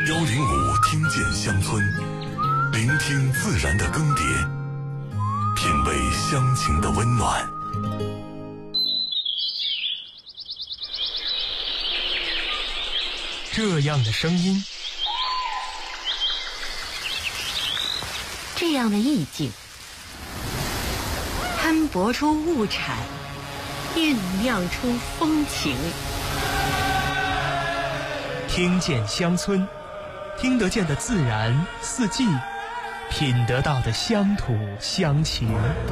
105听见乡村，聆听自然的更迭，品味乡情的温暖。 这样的声音， 这样的意境，摊薄出物产，酝酿出风情。 听见乡村，听得见的自然四季，品得到的乡土乡情。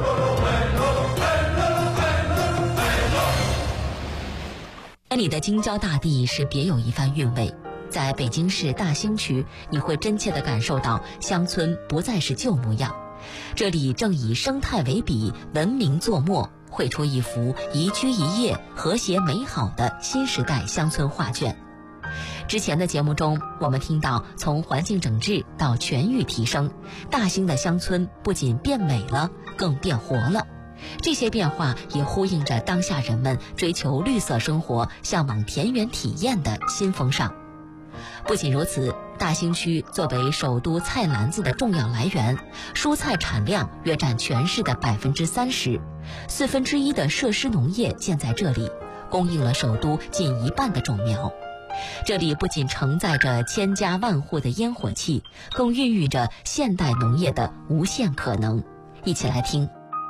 这里的京郊大地是别有一番韵味。在北京市大兴区，你会真切地感受到乡村不再是旧模样，这里正以生态为笔，文明作墨，绘出一幅宜居宜业、和谐美好的新时代乡村画卷。之前的节目中，我们听到从环境整治到全域提升，大兴的乡村不仅变美了，更变活了。这些变化也呼应着当下人们追求绿色生活、向往田园体验的新风尚。不仅如此，大兴区作为首都菜篮子的重要来源，蔬菜产量约占全市的30%，1/4的设施农业建在这里，供应了首都近1半的种苗。这里不仅承载着千家万户的烟火气，更孕育着现代农业的无限可能。一起来听。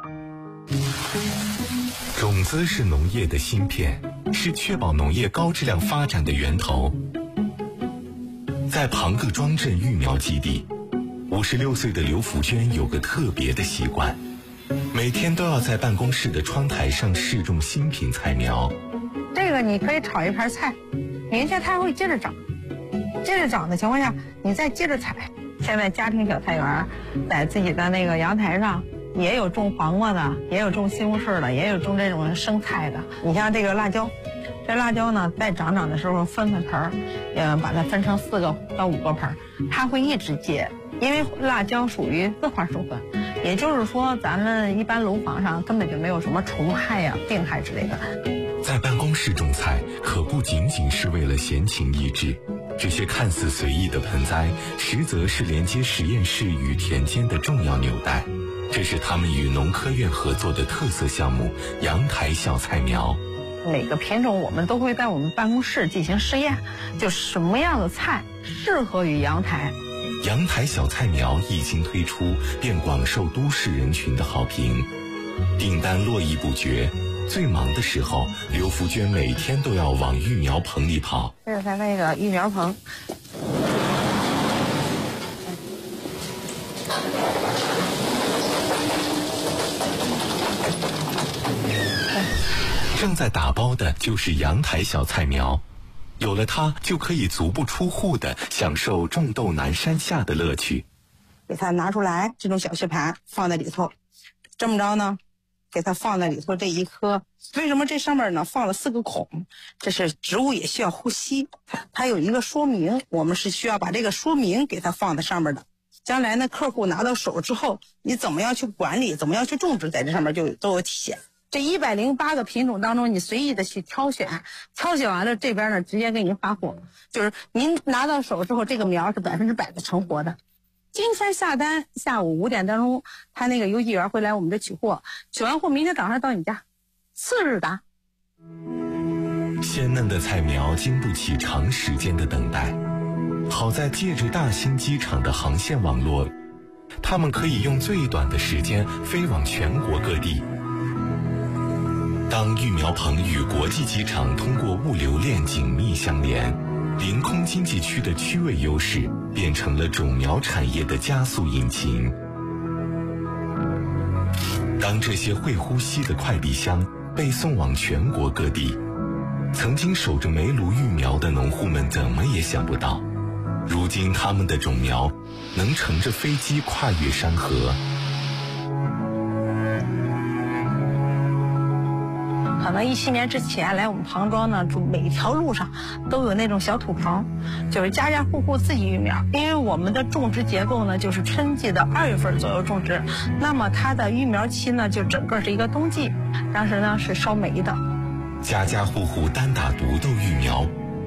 种子是农业的芯片，是确保农业高质量发展的源头。在庞各庄镇育苗基地，56岁的刘福娟有个特别的习惯，每天都要在办公室的窗台上试种新品菜苗。 这个你可以炒一盘菜，明天它会接着长，接着长的情况下，你再接着采。现在家庭小菜园在自己的那个阳台上，也有种黄瓜的，也有种西红柿的，也有种这种生菜的。你像这个辣椒，这辣椒呢，在长的时候分盆儿，把它分成4个到5个盆，它会一直结，因为辣椒属于自花授粉，也就是说，咱们一般楼房上根本就没有什么虫害呀、病害之类的。 在办公室种菜，可不仅仅是为了闲情逸致，这些看似随意的盆栽，实则是连接实验室与田间的重要纽带。这是他们与农科院合作的特色项目——阳台小菜苗。 每个品种我们都会在我们办公室进行试验，就什么样的菜适合于阳台。 阳台小菜苗一经推出，便广受都市人群的好评，订单络绎不绝。最忙的时候，刘福娟每天都要往育苗棚里跑。 这是咱那个育苗棚。 正在打包的就是阳台小菜苗，有了它就可以足不出户的享受种豆南山下的乐趣。 给它拿出来，这种小吸盘放在里头，这么着呢，给它放在里头这一颗。为什么这上面呢放了4个孔？这是植物也需要呼吸，它有一个说明，我们是需要把这个说明给它放在上面的。将来呢，客户拿到手之后，你怎么样去管理，怎么样去种植，在这上面就都有体现。这108个品种当中，你随意的去挑选，挑选完了这边呢直接给您发货，就是您拿到手之后，这个苗是100%的成活的。今天下单，下午5点当中，他那个邮寄员会来我们这取货，取完货明天早上到你家，次日达。 鲜嫩的菜苗经不起长时间的等待，好在借着大兴机场的航线网络，他们可以用最短的时间飞往全国各地。当育苗棚与国际机场通过物流链紧密相连，临空经济区的区位优势变成了种苗产业的加速引擎。当这些会呼吸的快递箱被送往全国各地，曾经守着煤炉育苗的农户们怎么也想不到，如今他们的种苗能乘着飞机跨越山河。 可能17年之前来我们庞庄呢，就每条路上都有那种小土棚，就是家家户户自己育苗。因为我们的种植结构呢，就是春季的2月份左右种植，那么它的育苗期呢，就整个是一个冬季。当时呢是烧煤的， 家家户户单打独斗育苗，